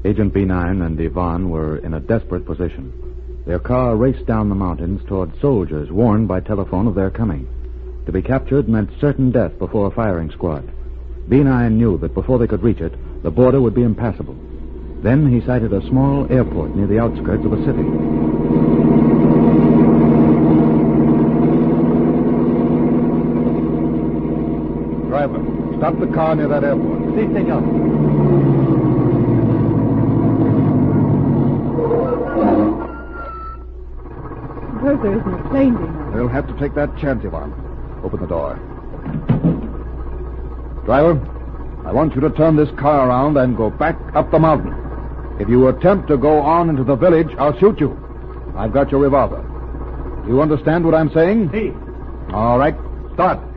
Agent B9 and Yvonne were in a desperate position. Their car raced down the mountains toward soldiers warned by telephone of their coming. To be captured meant certain death before a firing squad. B9 knew that before they could reach it, the border would be impassable. Then he sighted a small airport near the outskirts of a city. Driver, stop the car near that airport. Si, senor. Suppose there isn't a plane, Dino. We'll have to take that chance, Yvonne. Open the door. Driver, I want you to turn this car around and go back up the mountain. If you attempt to go on into the village, I'll shoot you. I've got your revolver. Do you understand what I'm saying? Si. All right, start.